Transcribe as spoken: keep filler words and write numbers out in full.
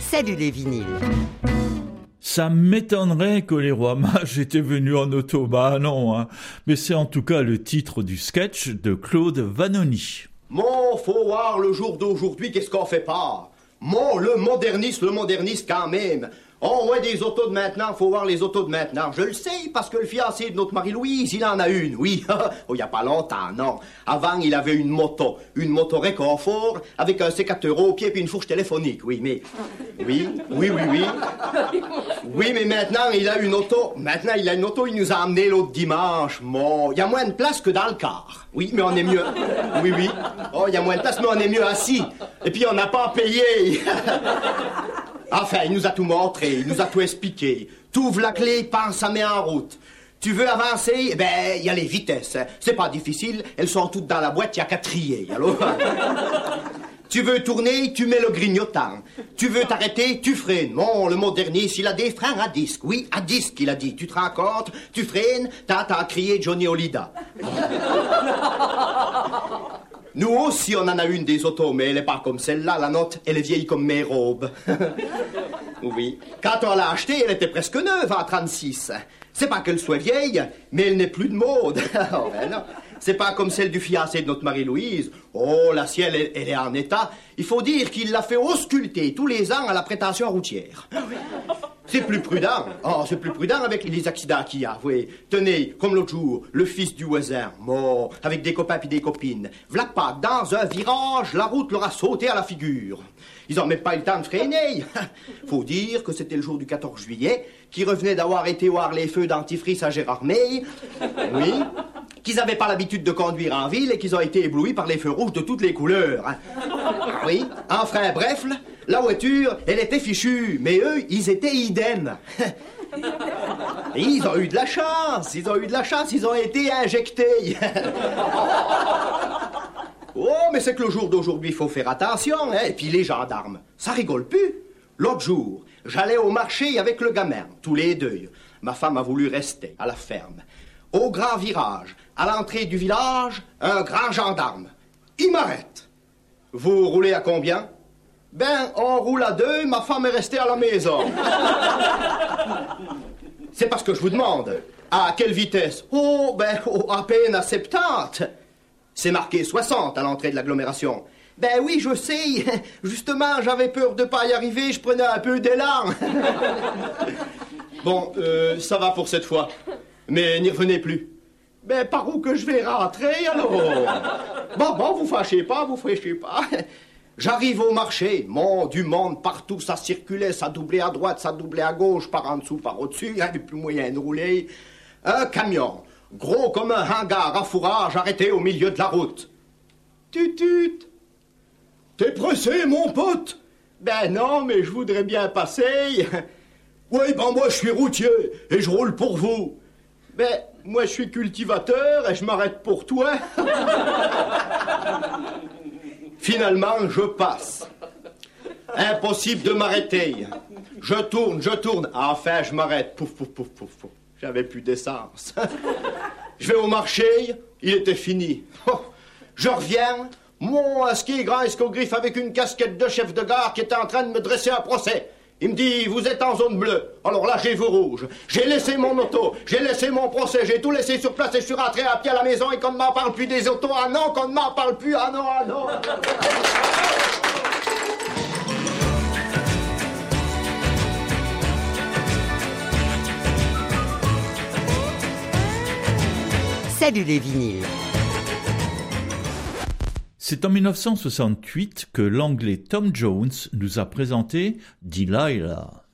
Salut les vinyles. Ça m'étonnerait que les rois mages étaient venus en auto, bah non, hein. Mais c'est en tout cas le titre du sketch de Claude Vanoni. Mon, faut voir le jour d'aujourd'hui, qu'est-ce qu'on fait pas? Mon, le moderniste, le moderniste quand même. Oh, ouais, des autos de maintenant, faut voir les autos de maintenant. Je le sais, parce que le fiancé de notre Marie-Louise, il en a une, oui. Oh, il y a pas longtemps, non. Avant, il avait une moto. Une moto réconfort, avec un sécateur au pied puis une fourche téléphonique, oui, mais... Oui, oui, oui, oui. Oui, mais maintenant, il a une auto. Maintenant, il a une auto, il nous a amené l'autre dimanche. Mon, il y a moins de place que dans le car. Oui, mais on est mieux. Oui, oui. Oh, il y a moins de place, mais on est mieux assis. Et puis, on n'a pas payé. Enfin, il nous a tout montré, il nous a tout expliqué. T'ouvres la clé, pense, ça met en route. Tu veux avancer, eh ben, il y a les vitesses. C'est pas difficile, elles sont toutes dans la boîte, il y a qu'à trier, alors. Tu veux tourner, tu mets le grignotant. Tu veux t'arrêter, tu freines. Bon, le moderniste, il a des freins à disque. Oui, à disque, il a dit. Tu te rends compte, tu freines, t'as à crier Johnny Hallyday. Nous aussi, on en a une des autos, mais elle n'est pas comme celle-là. La nôtre, elle est vieille comme mes robes. Oui. Quand on l'a achetée, elle était presque neuve en trente-six. C'est pas qu'elle soit vieille, mais elle n'est plus de mode. Oh, ben non. C'est pas comme celle du fiancé de notre Marie-Louise. Oh, la sienne, elle, elle est en état. Il faut dire qu'il l'a fait ausculter tous les ans à la prétention routière. C'est plus prudent. Oh, c'est plus prudent avec les accidents qu'il y a, oui. Tenez, comme l'autre jour, le fils du voisin, mort, avec des copains puis des copines. V'là pas, dans un virage, la route leur a sauté à la figure. Ils ont même pas eu le temps de freiner. Faut dire que c'était le jour du quatorze juillet, qu'ils revenaient d'avoir été voir les feux dentifrice à Gérardmer. Oui. Qu'ils avaient pas l'habitude de conduire en ville et qu'ils ont été éblouis par les feux rouges de toutes les couleurs. Oui. Enfin, bref, la voiture, elle était fichue, mais eux, ils étaient idem. Et ils ont eu de la chance, ils ont eu de la chance, ils ont été injectés. Oh, mais c'est que le jour d'aujourd'hui, il faut faire attention, hein. Et puis les gendarmes, ça rigole plus. L'autre jour, j'allais au marché avec le gamin, tous les deux. Ma femme a voulu rester à la ferme. Au grand virage, à l'entrée du village, un grand gendarme. Il m'arrête. Vous roulez à combien? Ben, on roule à deux, ma femme est restée à la maison. C'est parce que je vous demande. À quelle vitesse? Oh, ben, oh, à peine à soixante. C'est marqué soixante à l'entrée de l'agglomération. Ben oui, je sais. Justement, j'avais peur de pas y arriver, je prenais un peu d'élan. Bon, euh, ça va pour cette fois. Mais n'y revenez plus. Ben, par où que je vais rentrer, alors? Bon, bon, vous fâchez pas, vous fâchez pas. J'arrive au marché, mon, du monde partout, ça circulait, ça doublait à droite, ça doublait à gauche, par en dessous, par au-dessus, il n'y avait plus moyen de rouler. Un camion, gros comme un hangar à fourrage, arrêté au milieu de la route. Tutut. T'es pressé, mon pote? Ben non, mais je voudrais bien passer. Oui, ben moi je suis routier, et je roule pour vous. Ben, moi je suis cultivateur, et je m'arrête pour toi. Finalement, je passe. Impossible de m'arrêter. Je tourne, je tourne. Enfin, je m'arrête. Pouf, pouf, pouf, pouf, pouf. J'avais plus d'essence. Je vais au marché, il était fini. Oh, je reviens, moi, ce qui est grand escogriffe avec une casquette de chef de gare qui était en train de me dresser un procès. Il me dit, vous êtes en zone bleue. Alors là, j'ai vu rouge. J'ai laissé mon auto, j'ai laissé mon procès, j'ai tout laissé sur place et je suis rentré à pied à la maison et qu'on ne m'en parle plus des autos. Ah non, qu'on ne m'en parle plus. Ah non, ah non. Salut les vinyles. C'est en dix-neuf cent soixante-huit que l'anglais Tom Jones nous a présenté Delilah.